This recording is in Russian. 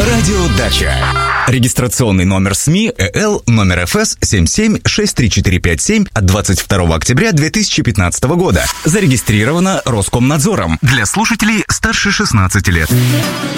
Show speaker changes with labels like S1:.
S1: Радио Дача. Регистрационный номер СМИ ЭЛ номер ФС 77-63457 от 22 октября 2015 года. Зарегистрировано Роскомнадзором. Для слушателей старше 16 лет.